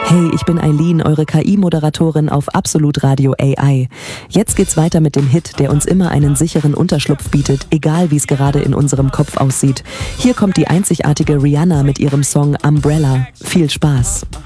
Hey, ich bin Eileen, eure KI-Moderatorin auf Absolut Radio AI. Jetzt geht's weiter mit dem Hit, der uns immer einen sicheren Unterschlupf bietet, egal wie es gerade in unserem Kopf aussieht. Hier kommt die einzigartige Rihanna mit ihrem Song Umbrella. Viel Spaß!